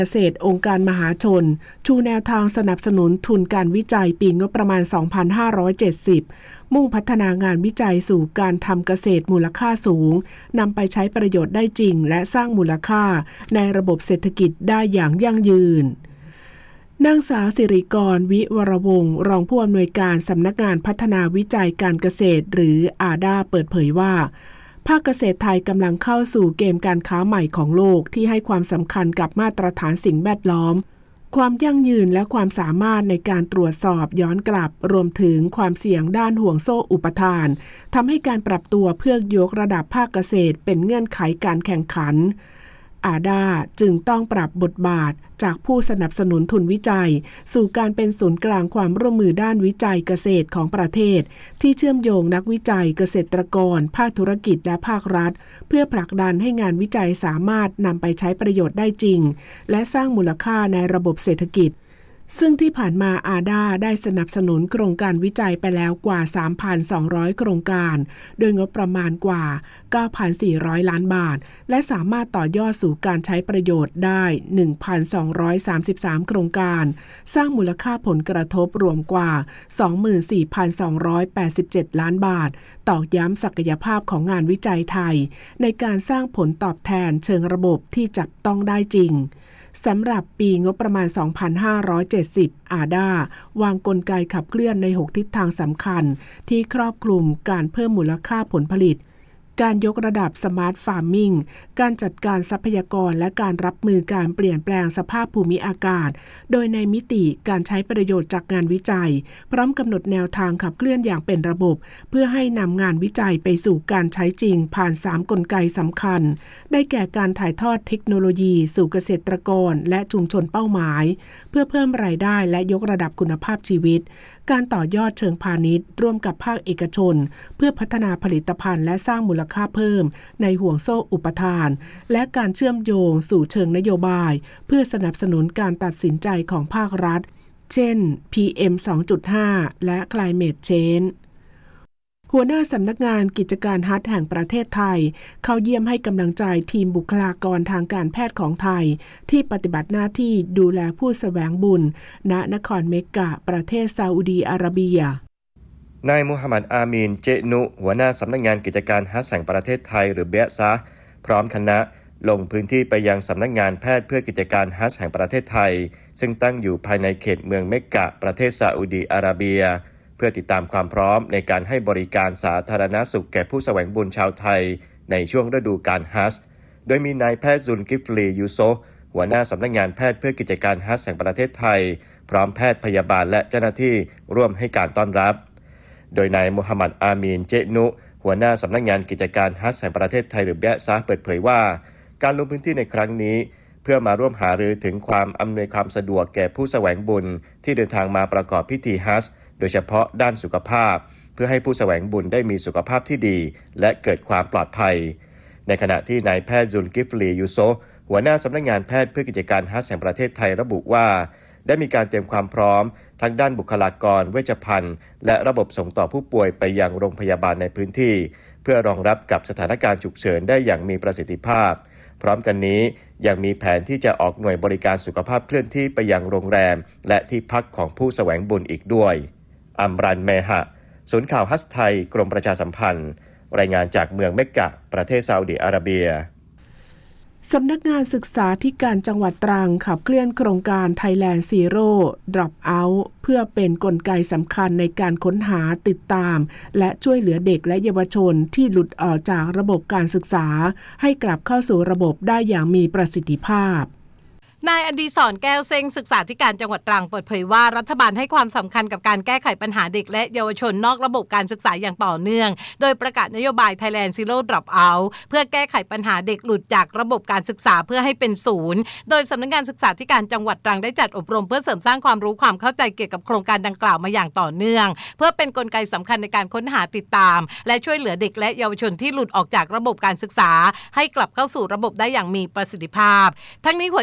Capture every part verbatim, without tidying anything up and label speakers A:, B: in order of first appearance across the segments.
A: เกษตรองค์การมหาชนชูแนวทางสนับสนุนทุนการวิจัยปีงบประมาณ สองพันห้าร้อยเจ็ดสิบ มุ่งพัฒนางานวิจัยสู่การทำเกษตรมูลค่าสูงนำไปใช้ประโยชน์ได้จริงและสร้างมูลค่าในระบบเศรษฐกิจได้อย่างยั่งยืนนางสาวสิริกรวิวรวงศ์รองผู้อำนวยการสำนักงานพัฒนาวิจัยการเกษตรหรืออาดาเปิดเผยว่าภาคเกษตรไทยกำลังเข้าสู่เกมการค้าใหม่ของโลกที่ให้ความสำคัญกับมาตรฐานสิ่งแวดล้อมความยั่งยืนและความสามารถในการตรวจสอบย้อนกลับรวมถึงความเสี่ยงด้านห่วงโซ่อุปทานทำให้การปรับตัวเพื่อยกระดับภาคเกษตรเป็นเงื่อนไขการแข่งขันอาดาจึงต้องปรับบทบาทจากผู้สนับสนุนทุนวิจัยสู่การเป็นศูนย์กลางความร่วมมือด้านวิจัยเกษตรของประเทศที่เชื่อมโยงนักวิจัยเกษตรกรภาคธุรกิจและภาครัฐเพื่อผลักดันให้งานวิจัยสามารถนำไปใช้ประโยชน์ได้จริงและสร้างมูลค่าในระบบเศรษฐกิจซึ่งที่ผ่านมาอาดาได้สนับสนุนโครงการวิจัยไปแล้วกว่า สามพันสองร้อย โครงการโดยงบประมาณกว่า เก้าพันสี่ร้อย ล้านบาทและสามารถต่อยอดสู่การใช้ประโยชน์ได้ หนึ่งพันสองร้อยสามสิบสาม โครงการสร้างมูลค่าผลกระทบรวมกว่า สองหมื่นสี่พันสองร้อยแปดสิบเจ็ด ล้านบาทตอกย้ำศักยภาพของงานวิจัยไทยในการสร้างผลตอบแทนเชิงระบบที่จับต้องได้จริงสำหรับปีงบประมาณ สองพันห้าร้อยเจ็ดสิบ อาดาวางกลไกขับเคลื่อนในหกทิศทางสำคัญที่ครอบคลุมการเพิ่มมูลค่าผลผลิตการยกระดับสมาร์ทฟาร์มมิ่งการจัดการทรัพยากรและการรับมือการเปลี่ยนแปลงสภาพภูมิอากาศโดยในมิติการใช้ประโยชน์จากงานวิจัยพร้อมกำหนดแนวทางขับเคลื่อนอย่างเป็นระบบเพื่อให้นำงานวิจัยไปสู่การใช้จริงผ่านสามกลไกสำคัญได้แก่การถ่ายทอดเทคโนโลยีสู่เกษตรกรและชุมชนเป้าหมายเพื่อเพิ่มรายได้และยกระดับคุณภาพชีวิตการต่อยอดเชิงพาณิชย์ร่วมกับภาคเอกชนเพื่อพัฒนาผลิตภัณฑ์และสร้างมูลค่าเพิ่มในห่วงโซ่อุปทานและการเชื่อมโยงสู่เชิงนโยบายเพื่อสนับสนุนการตัดสินใจของภาครัฐเช่น พี เอ็ม สองจุดห้า และ Climate Change หัวหน้าสำนักงานกิจการฮัทแห่งประเทศไทยเข้าเยี่ยมให้กำลังใจทีมบุคลากรทางการแพทย์ของไทยที่ปฏิบัติหน้าที่ดูแลผู้แสวงบุญณนครเมกกะประเทศซาอุดีอาระเบีย
B: นายมูฮัมหมัดอามีนเจนุหัวหน้าสำนักงานกิจการฮัทแห่งประเทศไทยหรือเบซะพร้อมคณะลงพื้นที่ไปยังสำนักงานแพทย์เพื่อกิจการฮัจญ์แห่งประเทศไทยซึ่งตั้งอยู่ภายในเขตเมืองเมกกะประเทศซาอุดีอาระเบียเพื่อติดตามความพร้อมในการให้บริการสาธารณสุขแก่ผู้แสวงบุญชาวไทยในช่วงฤดูกาลฮัจญ์โดยมีนายแพทย์ซุลกิฟลียูโซหัวหน้าสำนักงานแพทย์เพื่อกิจการฮัจญ์แห่งประเทศไทยพร้อมแพทย์พยาบาลและเจ้าหน้าที่ร่วมให้การต้อนรับโดยนายมูฮัมหมัดอามีนเจนุหัวหน้าสำนักงานกิจการฮัจญ์แห่งประเทศไทยหรือเบซะเปิดเผยว่าการลงพื้นที่ในครั้งนี้เพื่อมาร่วมหารือถึงความอำนวยความสะดวกแก่ผู้แสวงบุญที่เดินทางมาประกอบพิธีฮัจญ์โดยเฉพาะด้านสุขภาพเพื่อให้ผู้แสวงบุญได้มีสุขภาพที่ดีและเกิดความปลอดภัยในขณะที่นายแพทย์ซุลกิฟลียูโซหัวหน้าสำนักงานแพทย์เพื่อกิจการฮัจญ์แห่งประเทศไทยระบุว่าได้มีการเตรียมความพร้อมทั้งด้านบุคลากรเวชภัณฑ์และระบบส่งต่อผู้ป่วยไปยังโรงพยาบาลในพื้นที่เพื่อรองรับกับสถานการณ์ฉุกเฉินได้อย่างมีประสิทธิภาพพร้อมกันนี้ยังมีแผนที่จะออกหน่วยบริการสุขภาพเคลื่อนที่ไปยังโรงแรมและที่พักของผู้แสวงบุญอีกด้วยอัมรันเมหะศูนย์ข่าวฮัจญ์ไทยกรมประชาสัมพันธ์รายงานจากเมืองเมกกะประเทศซาอุดิอาระเบีย
A: สำนักงานศึกษาธิการจังหวัดตรังขับเคลื่อนโครงการ Thailand Zero Drop Out เพื่อเป็นกลไกสำคัญในการค้นหาติดตามและช่วยเหลือเด็กและเยาวชนที่หลุดออกจากระบบการศึกษาให้กลับเข้าสู่ระบบได้อย่างมีประสิทธิภาพ
C: นายอดีศรแก้วเซ้งศึกษาธิการจังหวัดตรังเปิดเผยว่ารัฐบาลให้ความสำคัญกับการแก้ไขปัญหาเด็กและเยาวชนนอกระบบการศึกษาอย่างต่อเนื่องโดยประกาศนโยบาย Thailand Zero Drop Out เพื่อแก้ไขปัญหาเด็กหลุดจากระบบการศึกษาเพื่อให้เป็นศูนย์โดยสำนักงานศึกษาธิการจังหวัดตรังได้จัดอบรมเพื่อเสริมสร้างความรู้ความเข้าใจเกี่ยวกับโครงการดังกล่าวมาอย่างต่อเนื่องเพื่อเป็นกลไกสำคัญในการค้นหาติดตามและช่วยเหลือเด็กและเยาวชนที่หลุดออกจากระบบการศึกษาให้กลับเข้าสู่ระบบได้อย่างมีประสิทธิภาพทั้งนี้หัวใจสำคัญ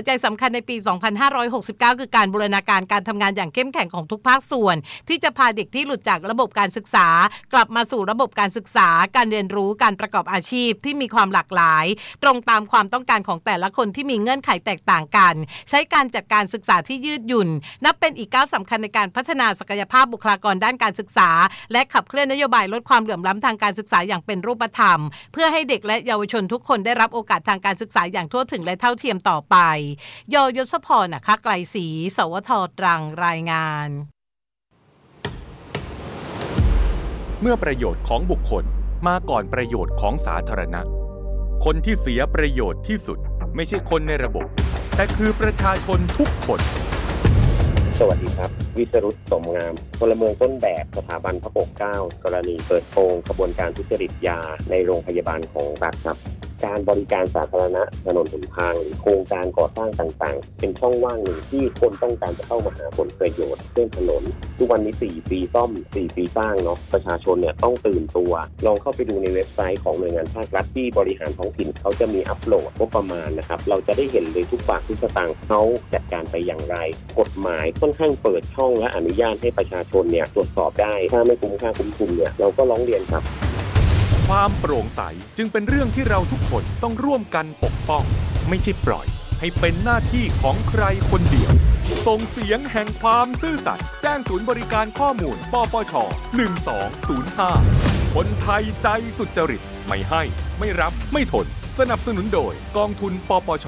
C: ญในปี สองพันห้าร้อยหกสิบเก้า คือการบูรณาการการทำงานอย่างเข้มแข็งของทุกภาคส่วนที่จะพาเด็กที่หลุดจากระบบการศึกษากลับมาสู่ระบบการศึกษาการเรียนรู้การประกอบอาชีพที่มีความหลากหลายตรงตามความต้องการของแต่ละคนที่มีเงื่อนไขแตกต่างกันใช้การจัดการศึกษาที่ยืดหยุ่นนับเป็นอีกก้าวสำคัญในการพัฒนาศักยภาพบุคลากรด้านการศึกษาและขับเคลื่อนนโยบายลดความเหลื่อมล้ำทางการศึกษาอย่างเป็นรูปธรรมเพื่อให้เด็กและเยาวชนทุกคนได้รับโอกาสทางการศึกษาอย่างทั่วถึงและเท่าเทียมต่อไปยยศพรนะคะไกลศรีสวทตรังรายงาน
D: เมื่อประโยชน์ของบุคคลมาก่อนประโยชน์ของสาธารณะคนที่เสียประโยชน์ที่สุดไม่ใช่คนในระบบแต่คือประชาชนทุกคน
E: สวัสดีครับวิศรุตสมงามพลเมืองต้นแบบสถาบันพระปกเกล้ากรณีเปิดโปงขบวนการทุจริตยาในโรงพยาบาลของรัฐครับการบริการสาธารณะถนนหนทางหรือโครงการก่อสร้างต่างๆเป็นช่องว่างหนึ่งที่คนต้องการจะเข้ามาหาผลประโยชน์เช่นถนนทุกวันนี้สี่ปีซ่อมสี่ปีสร้างเนาะประชาชนเนี่ยต้องตื่นตัวลองเข้าไปดูในเว็บไซต์ของหน่วยงานภาครัฐที่บริหารท้องถิ่นเขาจะมีอัปโหลดงบประมาณนะครับเราจะได้เห็นเลยทุกบาททุกสตางค์เขาจัดการไปอย่างไรกฎหมายค่อนข้างเปิดช่องและอนุญาตให้ประชาชนเนี่ยตรวจสอบได้ถ้าไม่คุ้มค่าคุ้มทุนเนี่ยเราก็ร้องเรียนครับ
D: ความโปร่งใสจึงเป็นเรื่องที่เราทุกคนต้องร่วมกันปกป้องไม่ใช่ปล่อยให้เป็นหน้าที่ของใครคนเดียวส่งเสียงแห่งความซื่อสัตย์แจ้งศูนย์บริการข้อมูลปปชหนึ่งสองศูนย์ห้าคนไทยใจสุจริตไม่ให้ไม่รับไม่ทนสนับสนุนโดยกองทุนปปช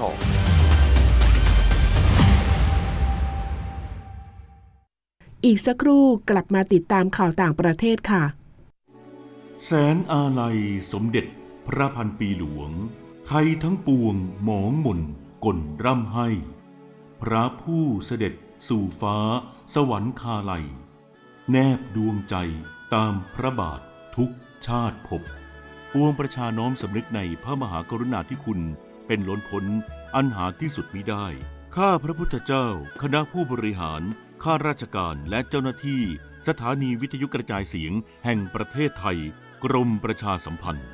A: อีกสักครู่กลับมาติดตามข่าวต่างประเทศค่ะ
F: แสนอาลัยสมเด็จพระพันปีหลวงไทยทั้งปวงหมองหม่นก่นร่ำให้พระผู้เสด็จสู่ฟ้าสวรรคาลัยแนบดวงใจตามพระบาททุกชาติภพปวงประชาน้อมสำนึกในพระมหากรุณาธิคุณเป็นล้นพ้นอันหาที่สุดมิได้ข้าพระพุทธเจ้าคณะผู้บริหารข้าราชการและเจ้าหน้าที่สถานีวิทยุกระจายเสียงแห่งประเทศไทยกรมประชาสัมพันธ์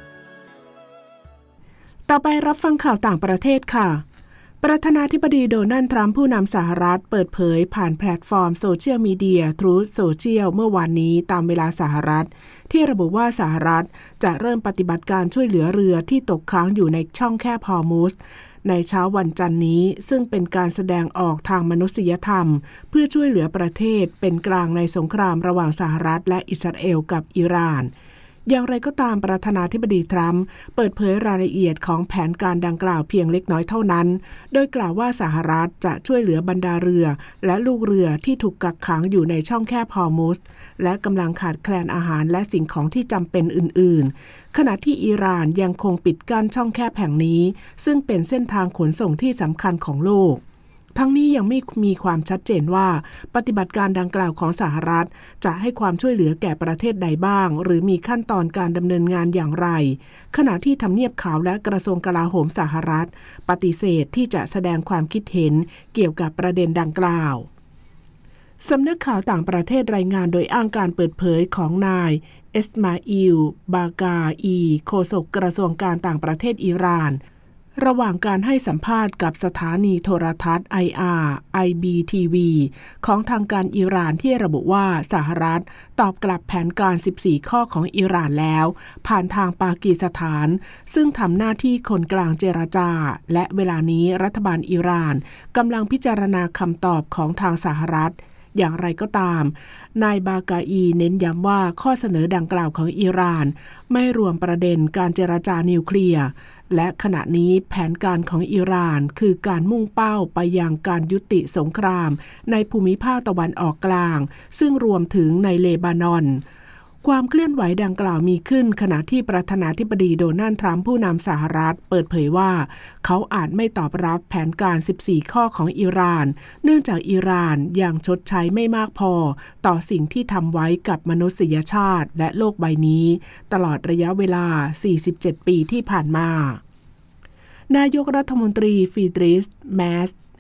A: ต่อไปรับฟังข่าวต่างประเทศค่ะประธานาธิบดีโดนัลด์ทรัมป์ผู้นำสหรัฐเปิดเผยผ่านแพลตฟอร์มโซเชียลมีเดีย Truth Social เมื่อวานนี้ตามเวลาสหรัฐที่ระบุว่าสหรัฐจะเริ่มปฏิบัติการช่วยเหลือเรือที่ตกค้างอยู่ในช่องแคบฮอร์มุซในเช้าวันจันทร์นี้ซึ่งเป็นการแสดงออกทางมนุษยธรรมเพื่อช่วยเหลือประเทศเป็นกลางในสงครามระหว่างสหรัฐและอิสราเอลกับอิหร่านอย่างไรก็ตามประธานาธิบดีทรัมป์เปิดเผยรายละเอียดของแผนการดังกล่าวเพียงเล็กน้อยเท่านั้นโดยกล่าวว่าสหรัฐจะช่วยเหลือบรรดาเรือและลูกเรือที่ถูกกักขังอยู่ในช่องแคบฮอร์มุซและกำลังขาดแคลนอาหารและสิ่งของที่จำเป็นอื่นๆขณะที่อิหร่านยังคงปิดกั้นช่องแคบแห่งนี้ซึ่งเป็นเส้นทางขนส่งที่สำคัญของโลกทั้งนี้ยังไม่มีความชัดเจนว่าปฏิบัติการดังกล่าวของสหรัฐจะให้ความช่วยเหลือแก่ประเทศใดบ้างหรือมีขั้นตอนการดำเนินงานอย่างไรขณะที่ทำเนียบขาวและกระทรวงกลาโหมสหรัฐปฏิเสธที่จะแสดงความคิดเห็นเกี่ยวกับประเด็นดังกล่าวสำนักข่าวต่างประเทศรายงานโดยอ้างการเปิดเผยของนายเอสมาอิล บากาอีโฆษกกระทรวงการต่างประเทศอิหร่านระหว่างการให้สัมภาษณ์กับสถานีโทรทัศน์ ไอ อาร์ ไอ บี ที วี ของทางการอิหร่านที่ระบุว่าสหรัฐตอบกลับแผนการสิบสี่ข้อของอิหร่านแล้วผ่านทางปากีสถานซึ่งทำหน้าที่คนกลางเจรจาและเวลานี้รัฐบาลอิหร่านกำลังพิจารณาคำตอบของทางสหรัฐอย่างไรก็ตามนายบากาอีเน้นย้ำว่าข้อเสนอดังกล่าวของอิหร่านไม่รวมประเด็นการเจรจานิวเคลียร์และขณะนี้แผนการของอิหร่านคือการมุ่งเป้าไปยังการยุติสงครามในภูมิภาคตะวันออกกลางซึ่งรวมถึงในเลบานอนความเคลื่อนไหวดังกล่าวมีขึ้นขณะที่ประธานาธิบดีโดนัลด์ทรัมป์ผู้นำสหรัฐเปิดเผยว่าเขาอาจไม่ตอบรับแผนการสิบสี่ข้อของอิหร่านเนื่องจากอิหร่านยังชดใช้ไม่มากพอต่อสิ่งที่ทำไว้กับมนุษยชาติและโลกใบนี้ตลอดระยะเวลาสี่สิบเจ็ดปีที่ผ่านมานายกรัฐมนตรีฟีดริช แมส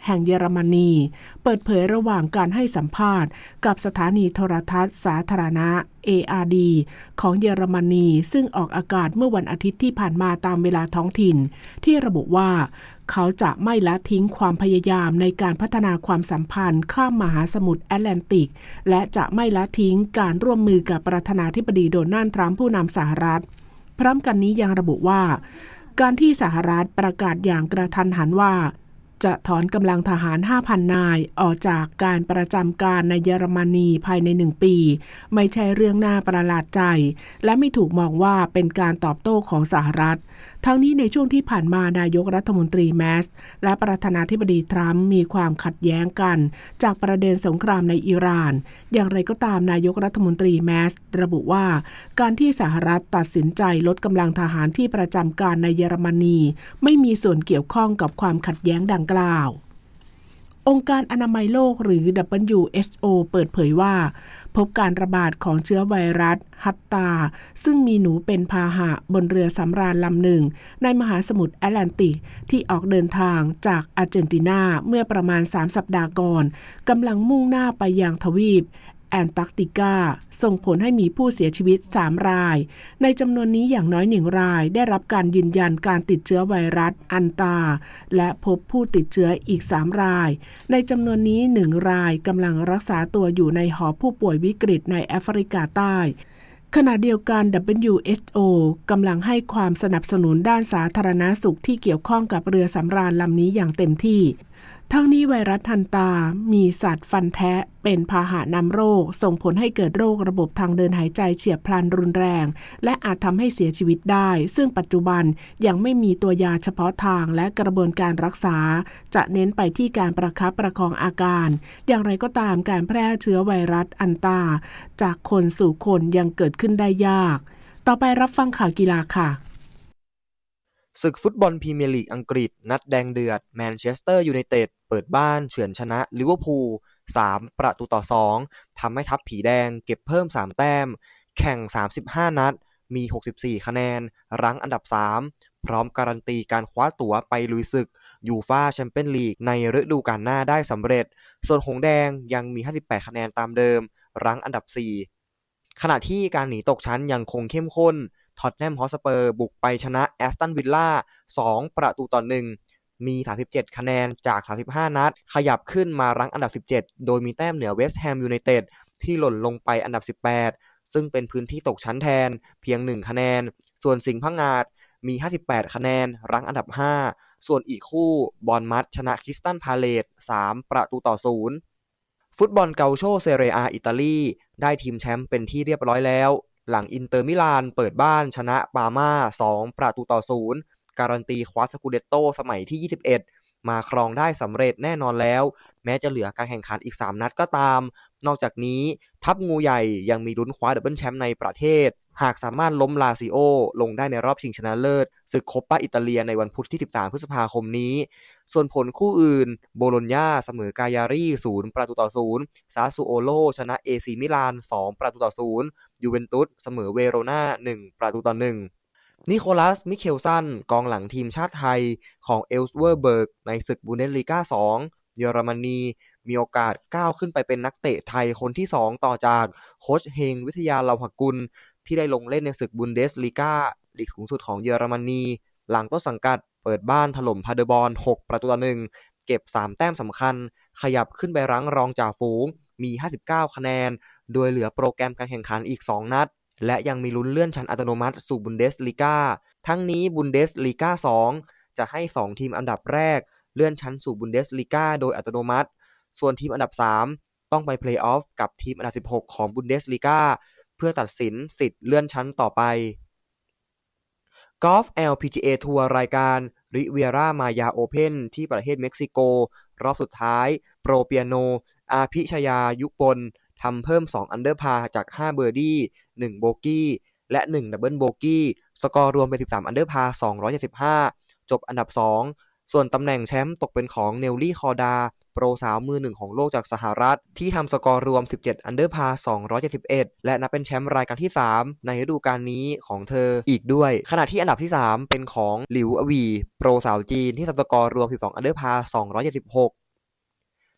A: แห่งเยอรมนีเปิดเผยระหว่างการให้สัมภาษณ์กับสถานีโทรทัศน์สาธารณะ เอ อาร์ ดี ของเยอรมนีซึ่งออกอากาศเมื่อวันอาทิตย์ที่ผ่านมาตามเวลาท้องถิ่นที่ระบุว่าเขาจะไม่ละทิ้งความพยายามในการพัฒนาความสัมพันธ์ข้ามมหาสมุทรแอตแลนติกและจะไม่ละทิ้งการร่วมมือกับประธานาธิบดีโดนัลด์ทรัมป์ผู้นำสหรัฐพร้อมกันนี้ยังระบุว่าการที่สหรัฐประกาศอย่างกระทันหันว่าจะถอนกำลังทหาร ห้าพัน นายออกจากการประจำการในเยอรมนีภายในหนึ่งปีไม่ใช่เรื่องน่าประหลาดใจและไม่ถูกมองว่าเป็นการตอบโต้ของสหรัฐทั้งนี้ในช่วงที่ผ่านมานายกรัฐมนตรีแมสและประธานาธิบดีทรัมป์มีความขัดแย้งกันจากประเด็นสงครามในอิหร่านอย่างไรก็ตามนายกรัฐมนตรีแมสระบุว่าการที่สหรัฐตัดสินใจลดกำลังทหารที่ประจำการในเยอรมนีไม่มีส่วนเกี่ยวข้องกับความขัดแย้งดังกล่าวองค์การอนามัยโลกหรือ ดับเบิลยู เอช โอ เปิดเผยว่าพบการระบาดของเชื้อไวรัสฮัตตาซึ่งมีหนูเป็นพาหะบนเรือสำราญลำหนึ่งในมหาสมุทรแอตแลนติกที่ออกเดินทางจากอาร์เจนตินาเมื่อประมาณสามสัปดาห์ก่อนกำลังมุ่งหน้าไปยังทวีปแอนตาร์กติกาส่งผลให้มีผู้เสียชีวิตสามรายในจำนวนนี้อย่างน้อยหนึ่งรายได้รับการยืนยันการติดเชื้อไวรัสอันตาและพบผู้ติดเชื้ออีกสามรายในจำนวนนี้หนึ่งรายกำลังรักษาตัวอยู่ในหอผู้ป่วยวิกฤตในแอฟริกาใต้ขณะเดียวกัน ดับเบิลยู เอช โอ กำลังให้ความสนับสนุนด้านสาธารณสุขที่เกี่ยวข้องกับเรือสำราญลำนี้อย่างเต็มที่ทั้งนี้ไวรัสฮันตามีสัตว์ฟันแทะเป็นพาหะนำโรคส่งผลให้เกิดโรคระบบทางเดินหายใจเฉียบพลันรุนแรงและอาจทำให้เสียชีวิตได้ซึ่งปัจจุบันยังไม่มีตัวยาเฉพาะทางและกระบวนการรักษาจะเน้นไปที่การประคับประคองอาการอย่างไรก็ตามการแพร่เชื้อไวรัสอันตาจากคนสู่คนยังเกิดขึ้นได้ยากต่อไปรับฟังข่าวกีฬาค่ะ
G: ศึกฟุตบอลพรีเมียร์ลีกอังกฤษนัดแดงเดือดแมนเชสเตอร์ยูไนเต็ดเปิดบ้านเฉือนชนะลิเวอร์พูลสามประตูต่อสองทำให้ทัพผีแดงเก็บเพิ่มสามแต้มแข่งสามสิบห้านัดมีหกสิบสี่คะแนนรั้งอันดับสามพร้อมการันตีการคว้าตั๋วไปลุยศึกยูฟ่าแชมเปี้ยนลีกในฤดูกาลหน้าได้สำเร็จส่วนหงส์แดงยังมีห้าสิบแปดคะแนนตามเดิมรั้งอันดับสี่ขณะที่การหนีตกชั้นยังคงเข้มข้นท็อตแนมฮอตสเปอร์บุกไปชนะแอสตันวิลล่าสองประตูต่อหนึ่งมีสามสิบเจ็ดคะแนนจากสามสิบห้านัดขยับขึ้นมารั้งอันดับสิบเจ็ดโดยมีแต้มเหนือเวสต์แฮมยูไนเต็ดที่หล่นลงไปอันดับสิบแปดซึ่งเป็นพื้นที่ตกชั้นแทนเพียงหนึ่งคะแนนส่วนสิงห์พังงาดมีห้าสิบแปดคะแนนรั้งอันดับห้าส่วนอีกคู่บอร์นมัธชนะคริสตัลพาเลซสามประตูต่อศูนย์ฟุตบอลเกาโชเซเรียอาอิตาลีได้ทีมแชมป์เป็นที่เรียบร้อยแล้วหลังอินเตอร์มิลานเปิดบ้านชนะปาม่าสองประตูต่อศูนย์การันตีคว้าสกูเดตโตสมัยที่ยี่สิบเอ็ดมาครองได้สำเร็จแน่นอนแล้วแม้จะเหลือการแข่งขันอีกสามนัดก็ตามนอกจากนี้ทัพงูใหญ่ยังมีลุ้นคว้าดับเบิลแชมป์ในประเทศหากสามารถล้มลาซิโอลงได้ในรอบชิงชนะเลิศศึกโคปาอิตาเลียในวันพุธที่สิบสามพฤษภาคมนี้ส่วนผลคู่อื่นโบโลญญาเสมอกายารีศูนย์ประตูต่อศูนย์ซาซูโอโลชนะเอซีมิลานสองประตูต่อศูนย์ยูเวนตุสเสมอเวโรนาหนึ่งประตูต่อหนึ่งนิโคลัสมิเคลสันกองหลังทีมชาติไทยของเอลส์เวอร์เบิร์กในศึกบูนเดสลีกาสองเยอรมนีมีโอกาสก้าวขึ้นไปเป็นนักเตะไทยคนที่สองต่อจากโค้ชเฮงวิทยาเลาหกุลที่ได้ลงเล่นในศึกบุนเดสลีกาลีกสูงสุดของเยอรมนีหลังต้นสังกัดเปิดบ้านถล่มพาเดอร์บอร์นหกประตูต่อหนึ่งเก็บสามแต้มสำคัญขยับขึ้นไปรั้งรองจ่าฝูงมีห้าสิบเก้าคะแนนโดยเหลือโปรแกรมการแข่งขันอีกสองนัดและยังมีลุ้นเลื่อนชั้นอัตโนมัติสู่บุนเดสลีกาทั้งนี้บุนเดสลีกาสองจะให้สองทีมอันดับแรกเลื่อนชั้นสู่บุนเดสลีกาโดยอัตโนมัติส่วนทีมอันดับสามต้องไปเพลย์ออฟกับทีมอันดับสิบหกของบุนเดสลีกาเพื่อตัดสินสิทธิ์เลื่อนชั้นต่อไปกอล์ฟ แอล พี จี เอ ทัวร์รายการริเวียร่ามายาโอเพ่นที่ประเทศเม็กซิโกรอบสุดท้ายโปรเปียโนอาภิชยายุปนทำเพิ่มสองอันเดอร์พาร์จากห้าเบอร์ดี้หนึ่งโบกี้และหนึ่งดับเบิลโบกี้สกอร์รวมเป็นสิบสามอันเดอร์พาร์สองร้อยเจ็ดสิบห้าจบอันดับสองส่วนตำแหน่งแชมป์ตกเป็นของเนลลี่คอร์ดาโปรสาวมือหนึ่งของโลกจากสหรัฐที่ทำสกอร์รวมสิบเจ็ดอันเดอร์พาร์สองร้อยเจ็ดสิบเอ็ดและนับเป็นแชมป์รายการที่สามในฤดูกาลนี้ของเธออีกด้วยขณะที่อันดับที่สามเป็นของหลิวอวีโปรสาวจีนที่ทำสกอร์รวมสิบสองอันเดอร์พาร์สองร้อยเจ็ดสิบหก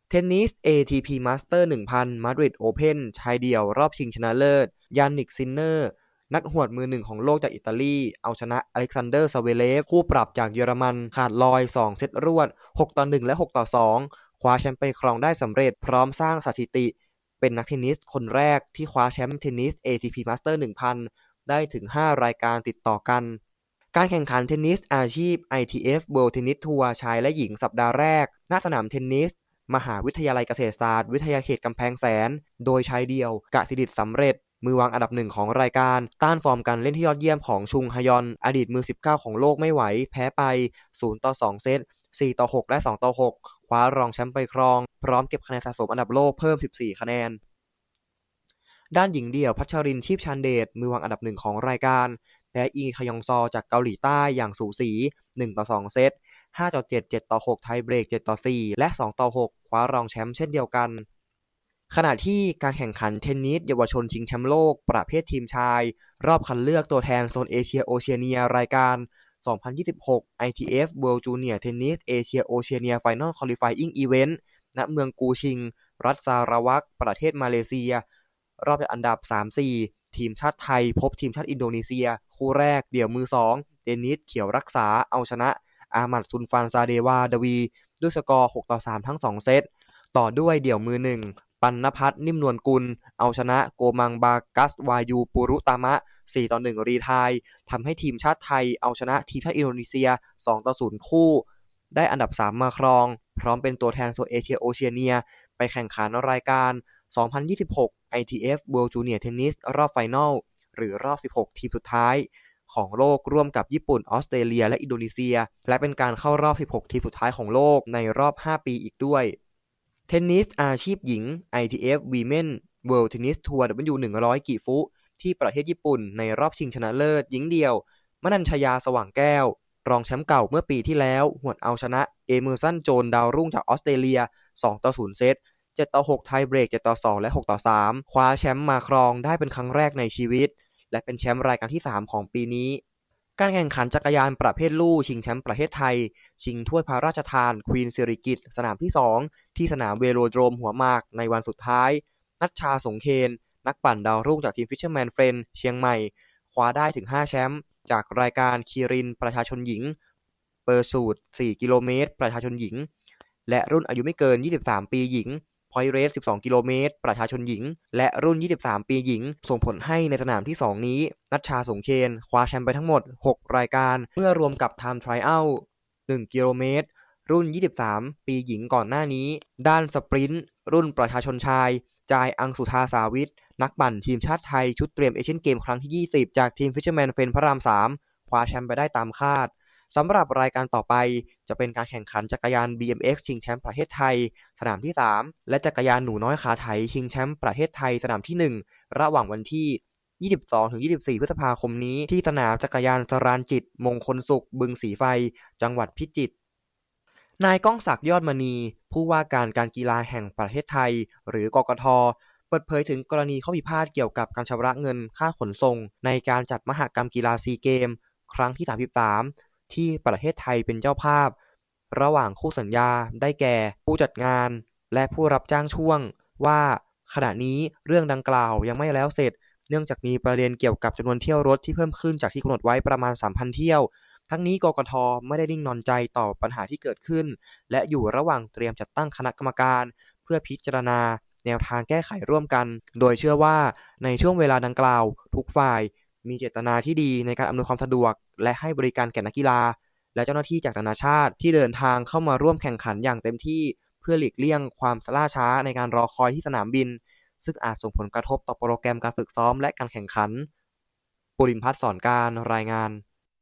G: เทนนิส เอ ที พี Master หนึ่งพัน Madrid Open ชายเดี่ยวรอบชิงชนะเลิศยานิก ซินเนอร์นักหวดมือหนึ่งของโลกจากอิตาลีเอาชนะอเล็กซานเดอร์ ซาเวเลฟคู่ปรับจากเยอรมันขาดลอยสองเซตรวดหกต่อหนึ่งและหกต่อสองคว้าแชมป์ไปครองได้สำเร็จพร้อมสร้างสถิติเป็นนักเทนนิสคนแรกที่คว้าแชมป์เทนนิส เอ ที พี Master หนึ่งพัน ได้ถึงห้ารายการติดต่อกันการแข่งขันเทนนิสอาชีพ ไอ ที เอฟ World Tennis Tour ชายและหญิงสัปดาห์แรกณสนามเทนนิสมหาวิทยาลัยเกษตรศาสตร์วิทยาเขตกำแพงแสนโดยชายเดี่ยวกสิดิษฐ์สำเร็จมือวางอันดับหนึ่งของรายการต้านฟอร์มการเล่นที่ยอดเยี่ยมของชุงฮยอนอดีตมือสิบเก้าของโลกไม่ไหวแพ้ไปศูนย์ต่อสองเซตสี่ต่อหกและสองต่อหกคว้ารองแชมป์ไปครองพร้อมเก็บคะแนนสะสมอันดับโลกเพิ่มสิบสี่คะแนนด้านหญิงเดี่ยวพัชรินทร์ชีพชานเดชมือวางอันดับหนึ่งของรายการแพ้อีคยองซอจากเกาหลีใต้อย่างสูสีหนึ่งต่อสองเซตห้าต่อเจ็ด เจ็ดต่อหกไทยเบรกเจ็ดต่อสี่และสองต่อหกคว้ารองแชมป์เช่นเดียวกันขณะที่การแข่งขันเทนนิสเยาวชนชิงแชมป์โลกประเภททีมชายรอบคัดเลือกตัวแทนโซนเอเชียโอเชียเนียรายการสองพันยี่สิบหก ไอ ที เอฟ World Junior Tennis Asia Oceania Final Qualifying Event ณเมืองกูชิงรัฐซาราวักประเทศมาเลเซียรอบอันดับ สามสี่ ทีมชาติไทยพบทีมชาติอินโดนีเซียคู่แรกเดี่ยวมือสองเดนิสเขียวรักษาเอาชนะอามัดซุนฟานซาเดวาดวีด้วยสกอร์หกต่อสามทั้งสองเซตต่อด้วยเดี่ยวมือหนึ่งปัณณพัฒน์นิ่มนวลกุลเอาชนะโกมังบากัสวายูปุรุตามะสี่ต่อหนึ่งรีไทยทำให้ทีมชาติไทยเอาชนะทีมชาติอินโดนีเซียสองต่อศูนย์คู่ได้อันดับสามมาครองพร้อมเป็นตัวแทนโซนเอเชียโอเชียเนียไปแข่งขันรายการสองพันยี่สิบหก ไอ ที เอฟ World Junior Tennis รอบไฟนอลหรือรอบสิบหกทีมสุดท้ายของโลกร่วมกับญี่ปุ่นออสเตรเลียและอินโดนีเซียและเป็นการเข้ารอบสิบหกทีมสุดท้ายของโลกในรอบห้าปีอีกด้วยเทนนิสอาชีพหญิง ไอ ที เอฟ Women World Tennis Tour ดับเบิลยู หนึ่งร้อย กิฟุที่ประเทศญี่ปุ่นในรอบชิงชนะเลิศหญิงเดี่ยวมนัญชยาสว่างแก้วรองแชมป์เก่าเมื่อปีที่แล้วหวดเอาชนะเอเมอร์สันโจนดาวรุ่งจากออสเตรเลียสองต่อศูนย์เซตเจ็ดต่อหกไทยเบรกเจ็ดต่อสองและหกต่อสามคว้าแชมป์มาครองได้เป็นครั้งแรกในชีวิตและเป็นแชมป์รายการที่สามของปีนี้การแข่งขันจักรยานประเภทลู่ชิงแชมป์ประเทศไทยชิงถ้วยพระราชทานควีนสิริกิติ์สนามที่สองที่สนามเวโรโดรมหัวหมากในวันสุดท้ายนัชชาสงเคนนักปั่นดาวรุ่งจากทีม Fisherman Friend เชียงใหม่คว้าได้ถึงห้าแชมป์จากรายการคีรินประชาชนหญิงเปอร์สูตสี่กิโลเมตรประชาชนหญิงและรุ่นอายุไม่เกินยี่สิบสามปีหญิงพอยต์เรสสิบสองกิโลเมตรประชาชนหญิงและรุ่นยี่สิบสามปีหญิงส่งผลให้ในสนามที่สองนี้นัชชาสงเคนคว้าแชมป์ไปทั้งหมดหกรายการเมื่อรวมกับไทม์ทรายอัลหนึ่งกิโลเมตรรุ่นยี่สิบสามปีหญิงก่อนหน้านี้ด้านสปรินต์รุ่นประชาชนชายจายอังสุธาสาวิทนักปั่นทีมชาติไทยชุดเตรียมเอเชียนเกมครั้งที่ยี่สิบจากทีม Fisherman Friend พระรามสามคว้าแชมป์ไปได้ตามคาดสำหรับรายการต่อไปจะเป็นการแข่งขันจักรยาน บี เอ็ม เอ็กซ์ ชิงแชมป์ประเทศไทยสนามที่สามและจักรยานหนูน้อยขาไถชิงแชมป์ประเทศไทยสนามที่หนึ่งระหว่างวันที่ยี่สิบสองถึงยี่สิบสี่พฤษภาคมนี้ที่สนามจักรยานสรานจิตมงคลสุขบึงสีไฟจังหวัดพิจิตรนายก้องศักดิ์ยอดมณีผู้ว่าการการกีฬาแห่งประเทศไทยหรือกกท.เปิดเผยถึงกรณีข้อพิพาทเกี่ยวกับการชำระเงินค่าขนส่งในการจัดมหกรรมกีฬาซีเกมครั้งที่สามสิบสามที่ประเทศไทยเป็นเจ้าภาพระหว่างคู่สัญญาได้แก่ผู้จัดงานและผู้รับจ้างช่วงว่าขณะนี้เรื่องดังกล่าวยังไม่แล้วเสร็จเนื่องจากมีประเด็นเกี่ยวกับจำนวนเที่ยวรถที่เพิ่มขึ้นจากที่กำหนดไว้ประมาณ สามพัน เที่ยวทั้งนี้กกท.ไม่ได้นิ่งนอนใจต่อปัญหาที่เกิดขึ้นและอยู่ระหว่างเตรียมจัดตั้งคณะกรรมการเพื่อพิจารณาแนวทางแก้ไขร่วมกันโดยเชื่อว่าในช่วงเวลาดังกล่าวทุกฝ่ายมีเจตนาที่ดีในการอำนวยความสะดวกและให้บริการแก่นักกีฬาและเจ้าหน้าที่จากนานาชาติที่เดินทางเข้ามาร่วมแข่งขันอย่างเต็มที่เพื่อหลีกเลี่ยงความล่าช้าในการรอคอยที่สนามบินซึ่งอาจส่งผลกระทบต่อโปรแกรมการฝึกซ้อมและการแข่งขันปุริมพัฒน์สอนการรายงาน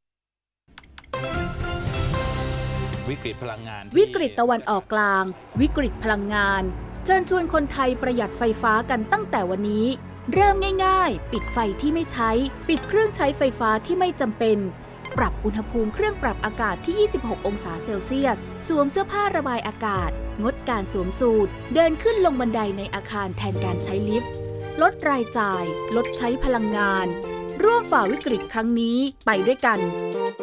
H: วิกฤตพลังงาน
I: วิกฤตตะวันออกกลางวิกฤตพลังงานเชิญชวนคนไทยประหยัดไฟฟ้ากันตั้งแต่วันนี้เริ่มง่ายๆปิดไฟที่ไม่ใช้ปิดเครื่องใช้ไฟฟ้าที่ไม่จำเป็นปรับอุณหภูมิเครื่องปรับอากาศที่ยี่สิบหกองศาเซลเซียสสวมเสื้อผ้าระบายอากาศงดการสวมสูทเดินขึ้นลงบันไดในอาคารแทนการใช้ลิฟต์ลดรายจ่ายลดใช้พลังงานร่วมฝ่าวิกฤตครั้งนี้ไปด้วยกัน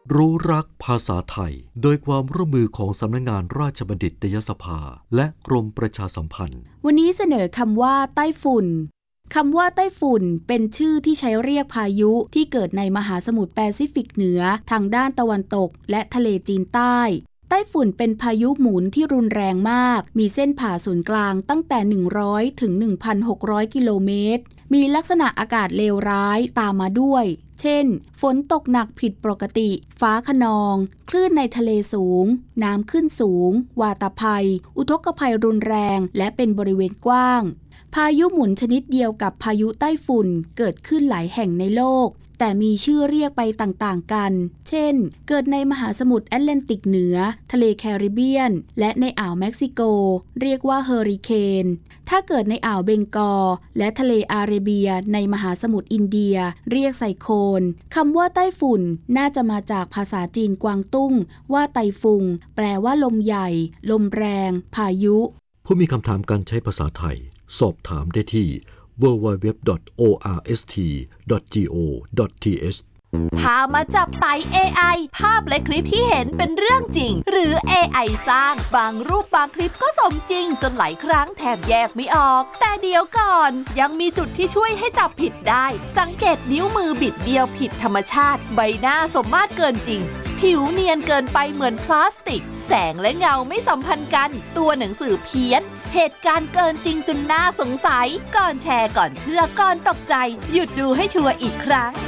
J: รู้รักภาษาไทยโดยความร่วมมือของสำนักงานราชบัณฑิตยสภาและกรมประชาสัมพันธ์
I: วันนี้เสนอคำว่าไต้ฝุ่นคำว่าไต้ฝุ่นเป็นชื่อที่ใช้เรียกพายุที่เกิดในมหาสมุทรแปซิฟิกเหนือทางด้านตะวันตกและทะเลจีนใต้ไต้ฝุ่นเป็นพายุหมุนที่รุนแรงมากมีเส้นผ่าศูนย์กลางตั้งแต่หนึ่งร้อยถึง หนึ่งพันหกร้อย กิโลเมตรมีลักษณะอากาศเลวร้ายตามมาด้วยเช่นฝนตกหนักผิดปกติฟ้าคะนองคลื่นในทะเลสูงน้ำขึ้นสูงวาตภัยอุทกภัยรุนแรงและเป็นบริเวณกว้างพายุหมุนชนิดเดียวกับพายุไต้ฝุ่นเกิดขึ้นหลายแห่งในโลกแต่มีชื่อเรียกไปต่างๆกันเช่นเกิดในมหาสมุทรแอตแลนติกเหนือทะเลแคริบเบียนและในอ่าวเม็กซิโกเรียกว่าเฮอริเคนถ้าเกิดในอ่าวเบงกอลและทะเลอาระเบียในมหาสมุทรอินเดียเรียกไซโคลนคำว่าไต้ฝุ่นน่าจะมาจากภาษาจีนกวางตุ้งว่าไต้ฟุงแปลว่าลมใหญ่ลมแรงพายุ
J: ผู้มีคำถามการใช้ภาษาไทยสอบถามได้ที่ ดับเบิลยู ดับเบิลยู ดับเบิลยู ดอท โอ อาร์ เอส ที ดอท จี โอ ดอท ที เอช
K: พามาจับไต่ เอ ไอ ภาพและคลิปที่เห็นเป็นเรื่องจริงหรือ เอ ไอ สร้างบางรูปบางคลิปก็สมจริงจนหลายครั้งแทบแยกไม่ออกแต่เดี๋ยวก่อนยังมีจุดที่ช่วยให้จับผิดได้สังเกตนิ้วมือบิดเบี้ยวผิดธรรมชาติใบหน้าสมมาตรเกินจริงผิวเนียนเกินไปเหมือนพลาสติกแสงและเงาไม่สัมพันธ์กันตัวหนังสือเพี้ยนเหตุการณ์เกินจริงจนน่าสงสัยก่อนแชร์ก่อนเชื่อก่อนตกใจหยุดดูให้ชัวร์อีกครั้ง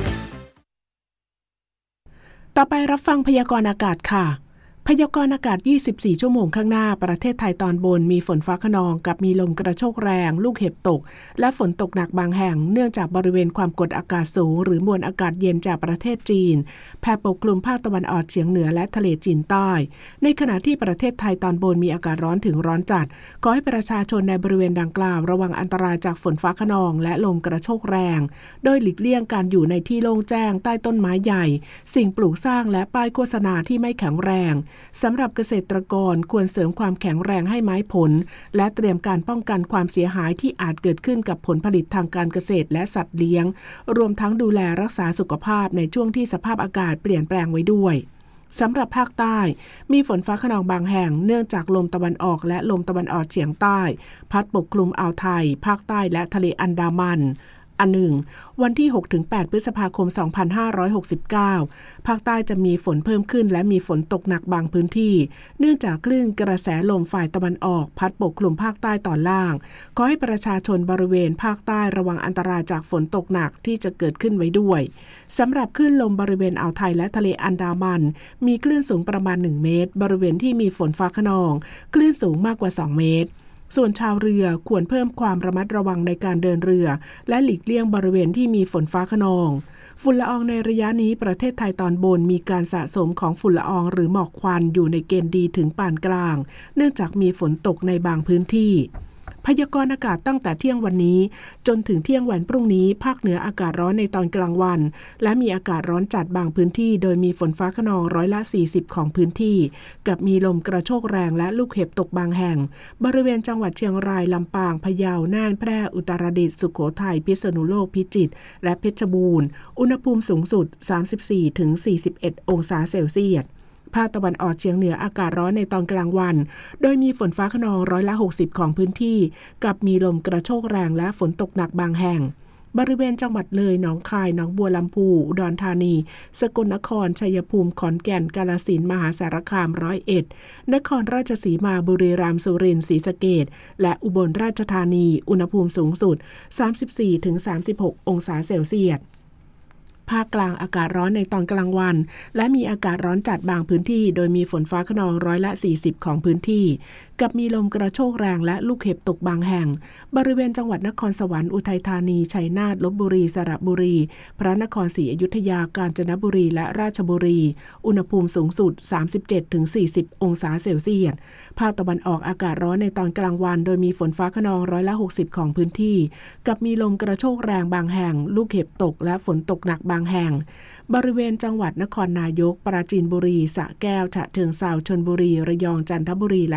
A: ต่อไปรับฟังพยากรณ์อากาศค่ะพยากรณ์อากาศยี่สิบสี่ชั่วโมงข้างหน้าประเทศไทยตอนบนมีฝนฟ้าคะนองกับมีลมกระโชกแรงลูกเห็บตกและฝนตกหนักบางแห่งเนื่องจากบริเวณความกดอากาศสูงหรือมวลอากาศเย็นจากประเทศจีนแผ่ปกคลุมภาคตะวันออกเฉียงเหนือและทะเลจีนใต้ในขณะที่ประเทศไทยตอนบนมีอากาศร้อนถึงร้อนจัดขอให้ประชาชนในบริเวณดังกล่าวระวังอันตรายจากฝนฟ้าคะนองและลมกระโชกแรงโดยหลีกเลี่ยงการอยู่ในที่โล่งแจ้งใต้ต้นไม้ใหญ่สิ่งปลูกสร้างและป้ายโฆษณาที่ไม่แข็งแรงสำหรับเกษตรกรควรเสริมความแข็งแรงให้ไม้ผลและเตรียมการป้องกันความเสียหายที่อาจเกิดขึ้นกับผลผลิตทางการเกษตรและสัตว์เลี้ยงรวมทั้งดูแลรักษาสุขภาพในช่วงที่สภาพอากาศเปลี่ยนแปลงไว้ด้วยสำหรับภาคใต้มีฝนฟ้าคะนองบางแห่งเนื่องจากลมตะวันออกและลมตะวันออกเฉียงใต้พัดปกคลุมอ่าวไทยภาคใต้และทะเลอันดามันอันหนึ่งวันที่ หกถึงแปด พฤษภาคม สองพันห้าร้อยหกสิบเก้า ภาคใต้จะมีฝนเพิ่มขึ้นและมีฝนตกหนักบางพื้นที่เนื่องจากคลื่นกระแสลมฝ่ายตะวันออกพัดปกคลุมภาคใต้ตอนล่างขอให้ประชาชนบริเวณภาคใต้ระวังอันตรายจากฝนตกหนักที่จะเกิดขึ้นไว้ด้วยสำหรับคลื่นลมบริเวณอ่าวไทยและทะเลอันดามันมีคลื่นสูงประมาณหนึ่งเมตรบริเวณที่มีฝนฟ้าคะนองคลื่นสูงมากกว่าสองเมตรส่วนชาวเรือควรเพิ่มความระมัดระวังในการเดินเรือและหลีกเลี่ยงบริเวณที่มีฝนฟ้าคะนองฝุ่นละอองในระยะนี้ประเทศไทยตอนบนมีการสะสมของฝุ่นละอองหรือหมอกควันอยู่ในเกณฑ์ดีถึงปานกลางเนื่องจากมีฝนตกในบางพื้นที่พยากรณ์อากาศตั้งแต่เที่ยงวันนี้จนถึงเที่ยงวันพรุ่งนี้ภาคเหนืออากาศร้อนในตอนกลางวันและมีอากาศร้อนจัดบางพื้นที่โดยมีฝนฟ้าคะนองร้อยละสี่สิบของพื้นที่กับมีลมกระโชกแรงและลูกเห็บตกบางแห่งบริเวณจังหวัดเชียงรายลำปางพะเยาน่านแพร่อุตรดิตถ์สุโขทัยพิษณุโลกพิจิตรและเพชรบูรณ์อุณหภูมิสูงสุด สามสิบสี่ถึงสี่สิบเอ็ด องศาเซลเซียสภาคตะวันออกเฉียงเหนืออากาศร้อนในตอนกลางวันโดยมีฝนฟ้าคะนองร้อยละหกสิบของพื้นที่กับมีลมกระโชกแรงและฝนตกหนักบางแห่งบริเวณจังหวัดเลยหนองคายหนองบัวลำพูอุดรธานีสกลนครชัยภูมิขอนแก่นกาฬสินธุ์มหาสารคามร้อยเอ็ดนครราชสีมาบุรีรัมย์สุรินทร์ศรีสะเกษและอุบลราชธานีอุณหภูมิสูงสุด สามสิบสี่ถึงสามสิบหก องศาเซลเซียสภาคกลางอากาศร้อนในตอนกลางวันและมีอากาศร้อนจัดบางพื้นที่โดยมีฝนฟ้าคะนองร้อยละสี่สิบของพื้นที่กับมีลมกระโชกแรงและลูกเห็บตกบางแห่งบริเวณจังหวัดนครสวรรค์อุทัยธานีชัยนาทลพบุรีสระบุรีพระนครศรีอยุธยากาญจนบุรีและราชบุรีอุณหภูมิสูงสุด สามสิบเจ็ดถึงสี่สิบ องศาเซลเซียสภาคตะวันออกอากาศร้อนในตอนกลางวันโดยมีฝนฟ้าคะนองร้อยละหกสิบของพื้นที่กับมีลมกระโชกแรงบางแห่งลูกเห็บตกและฝนตกหนักบางแห่งบริเวณจังหวัดนครนายกปราจีนบุรีสระแก้วฉะเชิงเทราชลบุรีระยองจันทบุรีและตราด